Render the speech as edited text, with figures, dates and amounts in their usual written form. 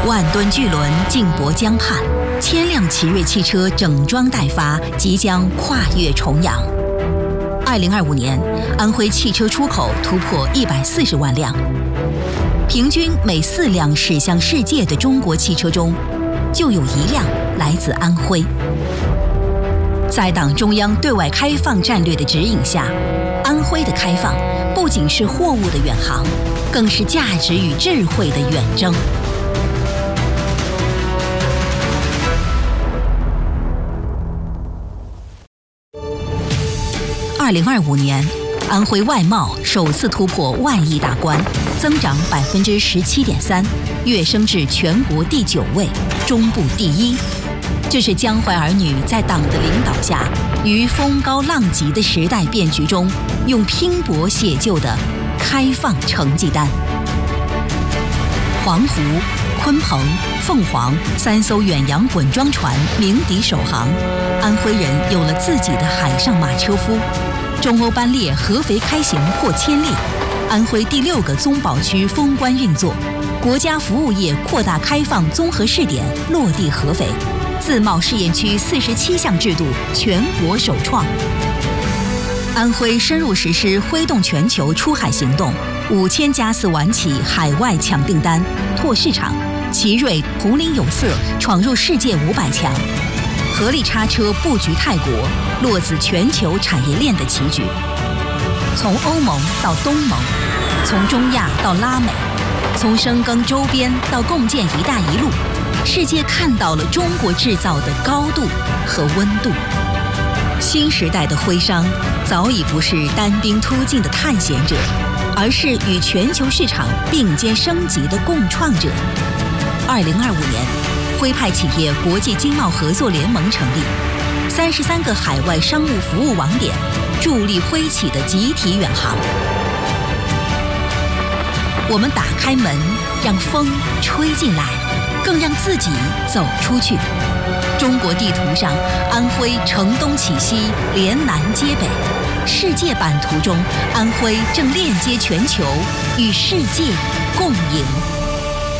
万吨巨轮竞搏江畔，千辆奇瑞汽车整装待发，即将跨越重洋。2025年，安徽汽车出口突破140万辆，平均每4辆驶向世界的中国汽车中，就有1辆来自安徽。在党中央对外开放战略的指引下，安徽的开放不仅是货物的远航，更是价值与智慧的远征。2025年，安徽外贸首次突破万亿大关，增长17.3%，跃升至全国第9位，中部第1。这是江淮儿女在党的领导下，于风高浪急的时代变局中，用拼搏写就的开放成绩单。黄湖、鲲鹏、凤凰3艘远洋滚装船鸣笛首航，安徽人有了自己的海上马车夫。中欧班列合肥开行破1000列，安徽第6个综保区封关运作，国家服务业扩大开放综合试点落地合肥，自贸试验区47项制度全国首创。安徽深入实施挥动全球出海行动，5000+4晚起海外抢订单、拓市场，奇瑞、红菱有色闯入世界500强。合力叉车布局泰国，落子全球产业链的棋局。从欧盟到东盟，从中亚到拉美，从深耕周边到共建“一带一路”，世界看到了中国制造的高度和温度。新时代的徽商早已不是单兵突进的探险者，而是与全球市场并肩升级的共创者。2025年。徽派企业国际经贸合作联盟成立，33个海外商务服务网点，助力徽企的集体远航。我们打开门，让风吹进来，更让自己走出去。中国地图上，安徽承东启西，连南接北；世界版图中，安徽正链接全球，与世界共赢。